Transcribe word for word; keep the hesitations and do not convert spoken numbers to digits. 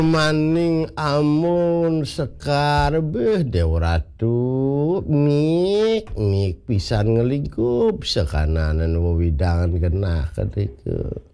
maning amun sekar beh Dewa Ratu mik mik pisan ngelingkup sekananan wewidangan kena ketika